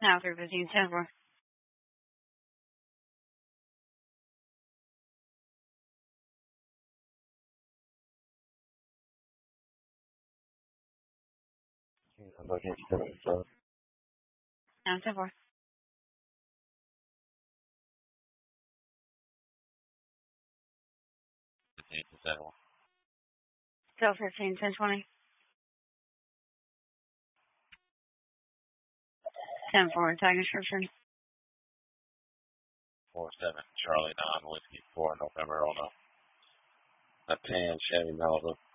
Now 315, 10 4. Now 10 4. Still 15, 10 20. 10 4, tag description. 47 Charlie 9 Whiskey 4 November on a tan Chevy Malibu.